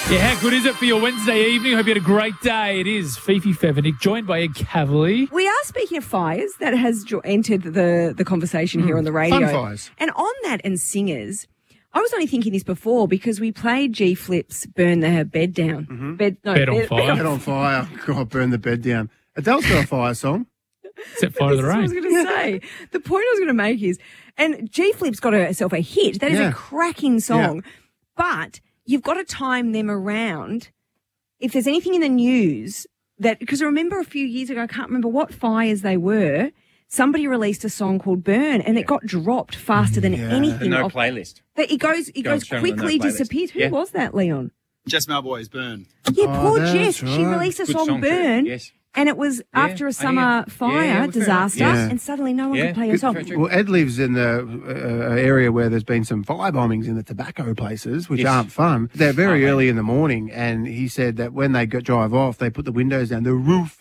Yeah, how good is it for your Wednesday evening? Hope you had a great day. It is Fifi Fevenik, joined by Ed Cavalier. We are speaking of fires. That has entered the conversation here on the radio. Fun fires. And on that and singers, I was only thinking this before because we played G Flip's Burn the Bed Down. Mm-hmm. Bed on fire. Bed on fire. God, burn the bed down. Adele's got a fire song. Set fire to the That's what I was rain. going to say. The point I was going to make is, and G Flip's got herself a hit. That is Yeah. a cracking song. But you've got to time them around. If there's anything in the news that, because I remember a few years ago, I can't remember what fires they were, somebody released a song called Burn and it got dropped faster than anything. No playlist. It goes show 'em the quickly, no playlist. disappears. Who Yeah. was that, Leon? Jess Malboy's Burn. Yeah, poor that's Jess. She right. released a Good song song too, Burn. yes. And it was after a summer fire it was fair disaster, enough. Yeah. and suddenly no one Yeah. could play a song. Very true. Well, Ed lives in the area where there's been some fire bombings in the tobacco places, which Yes. aren't fun. They're very early in the morning, and he said that when they drive off, they put the windows down. The roof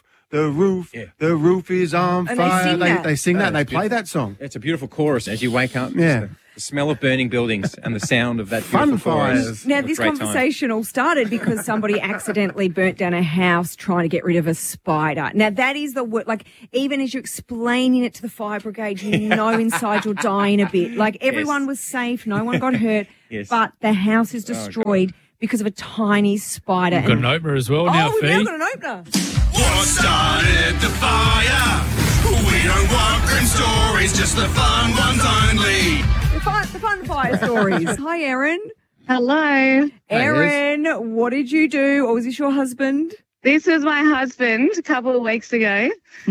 is on And they fire. sing that. They sing that, and they That's play that song. It's a beautiful chorus as you wake up. Yeah. The smell of burning buildings and the sound of that Fun beautiful chorus. fires. Now, What a this great time. conversation all started because somebody accidentally burnt down a house trying to get rid of a spider. Now, that is the word, like, even as you're explaining it to the fire brigade, you know inside you're dying a bit. Like, everyone Yes. was safe, no one got hurt, Yes. but the house is destroyed because of a tiny spider. We've got an opener as well now, we've now Fee. got an opener. What started the fire? We don't want grim stories, just the fun ones only. The fun fire stories. Hi, Erin. Hello. Erin, what did you do? Or was this your husband? This was my husband a couple of weeks ago.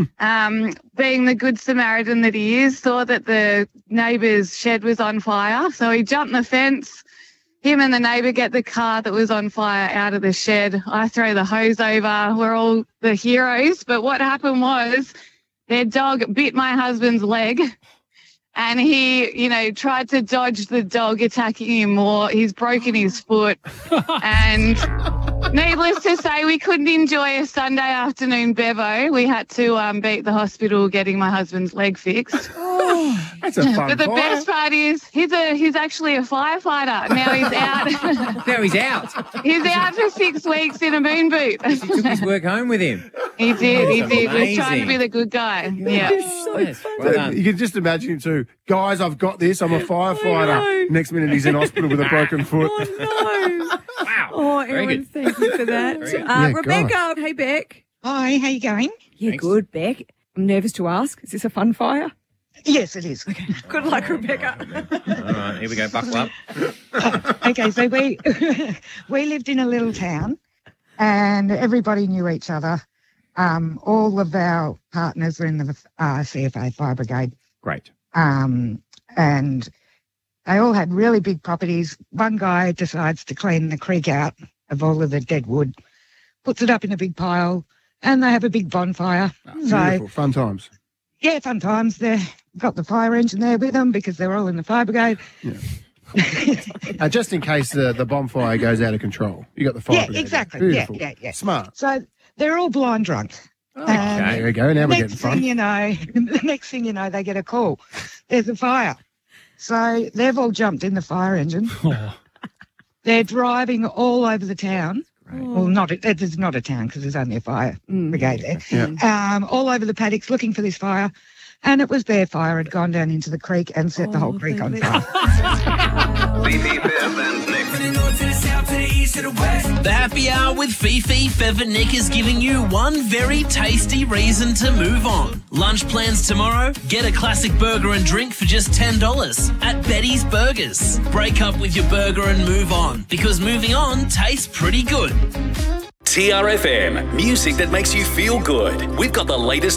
Being the good Samaritan that he is, saw that the neighbour's shed was on fire. So he jumped the fence. Him and the neighbour get the car that was on fire out of the shed. I throw the hose over. We're all the heroes. But what happened was their dog bit my husband's leg. And he, tried to dodge the dog attacking him more. He's broken his foot. And needless to say, we couldn't enjoy a Sunday afternoon bevo. We had to be at the hospital getting my husband's leg fixed. That's a fun But the fire. best part is he's actually a firefighter. Now he's out. Now he's out. He's out for 6 weeks in a moon boot. He took his work home with him. He did. He was trying to amazing. be the good guy. Yeah. Yes, well done. You can just imagine him too. Guys, I've got this. I'm a firefighter. Next minute, he's in hospital with a broken foot. Oh, no. Wow. Oh, Very Erin, good. thank you for that. Very good. Yeah, Rebecca, hey, Beck. Hi, how you going? Yeah, Thanks. good, Beck. I'm nervous to ask. Is this a fun fire? Yes, it is. Good luck, Rebecca. All right, here we go. Buckle up. Okay, so we we lived in a little town and everybody knew each other. All of our partners were in the CFA Fire Brigade. Great. And they all had really big properties. One guy decides to clean the creek out of all of the dead wood, puts it up in a big pile, and they have a big bonfire. Beautiful. Fun times. Yeah, fun times. They've got the fire engine there with them because they're all in the fire brigade. Just in case the bonfire goes out of control. You got the fire Yeah, brigade. exactly. Beautiful. Yeah. Smart. So they're all blind drunk. And There we go. Now we're getting next fun. thing you know, the next thing you know, they get a call. There's a fire. So they've all jumped in the fire engine. Oh. They're driving all over the town. Well, it's not a town because there's only a fire brigade there. Yeah. All over the paddocks looking for this fire. And it was their fire had gone down into the creek and set the whole creek on fire. The Happy Hour with Fifi Fevenik is giving you one very tasty reason to move on. Lunch plans tomorrow? Get a classic burger and drink for just $10 at Betty's Burgers. Break up with your burger and move on, because moving on tastes pretty good. TRFM, music that makes you feel good. We've got the latest